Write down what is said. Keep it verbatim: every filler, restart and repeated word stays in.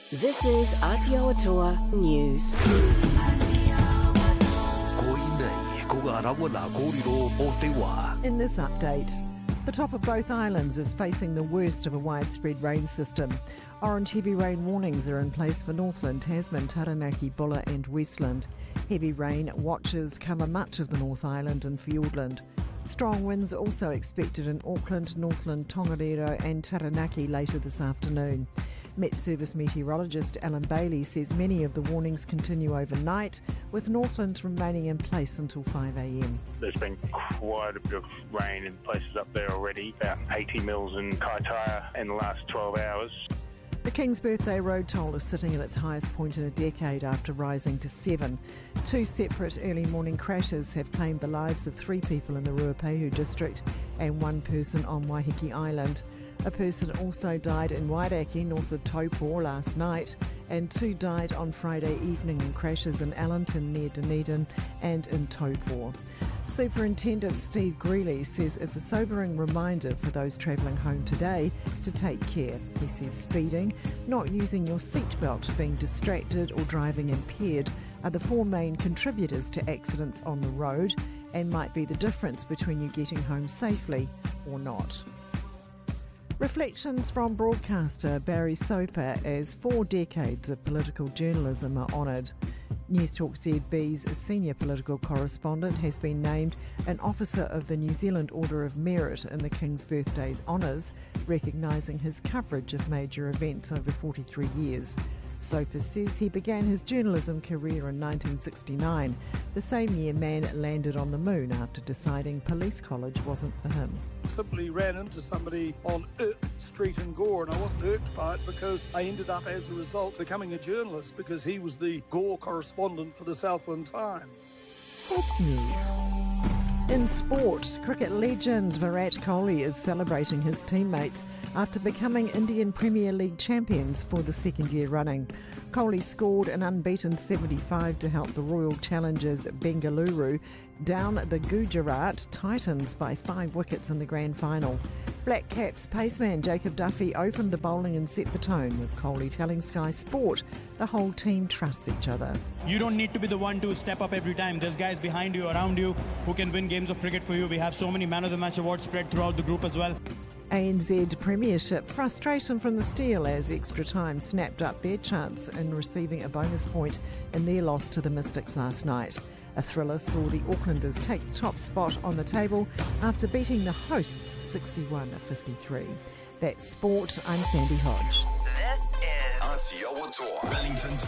This is Aotearoa News. In this update, the top of both islands is facing the worst of a widespread rain system. Orange heavy rain warnings are in place for Northland, Tasman, Taranaki, Bulla and Westland. Heavy rain watches cover much of the North Island and Fiordland. Strong winds are also expected in Auckland, Northland, Tongariro and Taranaki later this afternoon. Met Service meteorologist Alan Bailey says many of the warnings continue overnight, with Northland remaining in place until five a m. There's been quite a bit of rain in places up there already, about eighty mils in Kaitaia in the last twelve hours. The King's Birthday road toll is sitting at its highest point in a decade after rising to seven. Two separate early morning crashes have claimed the lives of three people in the Ruapehu district and one person on Waiheke Island. A person also died in Wairakei, north of Taupō, last night, and two died on Friday evening in crashes in Allenton near Dunedin and in Taupō. Superintendent Steve Greeley says it's a sobering reminder for those travelling home today to take care. He says speeding, not using your seatbelt, being distracted or driving impaired are the four main contributors to accidents on the road and might be the difference between you getting home safely or not. Reflections from broadcaster Barry Soper as four decades of political journalism are honoured. Newstalk Z B's senior political correspondent has been named an Officer of the New Zealand Order of Merit in the King's Birthday's honours, recognising his coverage of major events over forty-three years. Soper says he began his journalism career in nineteen sixty-nine, the same year man landed on the moon after deciding police college wasn't for him. Simply ran into somebody on Irk Street in Gore, and I wasn't irked by it because I ended up as a result becoming a journalist because he was the Gore correspondent for the Southland Times. That's news. In sport, cricket legend Virat Kohli is celebrating his teammates after becoming Indian Premier League champions for the second year running. Kohli scored an unbeaten seventy-five to help the Royal Challengers Bengaluru down the Gujarat Titans by five wickets in the grand final. Black Caps paceman Jacob Duffy opened the bowling and set the tone, with Kohli telling Sky Sport the whole team trusts each other. You don't need to be the one to step up every time. There's guys behind you, around you, who can win games of cricket for you. We have so many Man of the Match awards spread throughout the group as well. A N Z Premiership frustration from the Steel as Extra Time snapped up their chance in receiving a bonus point in their loss to the Mystics last night. A thriller saw the Aucklanders take the top spot on the table after beating the hosts sixty-one fifty-three. That's sport. I'm Sandy Hodge. This is Aotearoa Wellington's